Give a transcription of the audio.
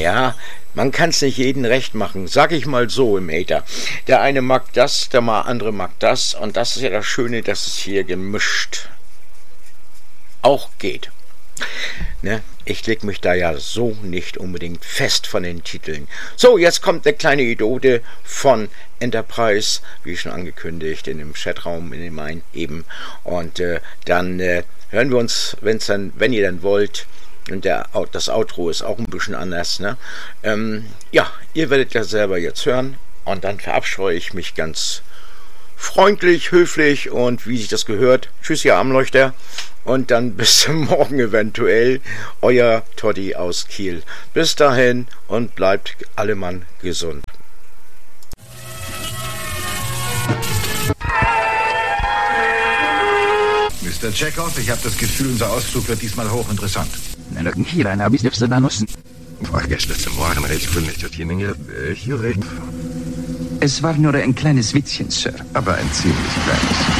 Naja, man kann's nicht jedem recht machen, sag ich mal so im Äther. Der eine mag das, der andere mag das, und das ist ja das Schöne, dass es hier gemischt auch geht. Ne? Ich leg mich da ja so nicht unbedingt fest von den Titeln. So, jetzt kommt der kleine Idode von Enterprise, wie schon angekündigt, in dem Chatraum, in dem einen eben. Und dann hören wir uns, wenn ihr dann wollt. Und das Outro ist auch ein bisschen anders. Ne? Ja, ihr werdet ja selber jetzt hören. Und dann verabscheue ich mich ganz freundlich, höflich und wie sich das gehört. Tschüss, ihr Armleuchter. Und dann bis zum Morgen eventuell. Euer Toddy aus Kiel. Bis dahin und bleibt allemann gesund. Mr. Chekhov, ich habe das Gefühl, unser Ausflug wird diesmal hochinteressant. Es war nur ein kleines Witzchen, Sir. Aber ein ziemlich kleines.